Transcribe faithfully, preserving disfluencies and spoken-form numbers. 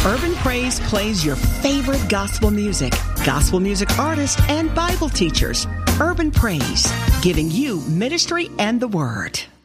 Urban Praise plays your favorite gospel music, gospel music artists, and Bible teachers. Urban Praise, giving you ministry and the word.